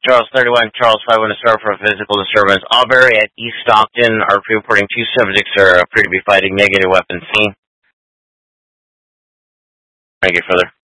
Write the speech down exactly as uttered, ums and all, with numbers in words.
Charles thirty-one, Charles five one to start for a physical disturbance. Auberry at East Stockton are reporting two subjects are appear to be fighting negative weapons seen. Thank you, further.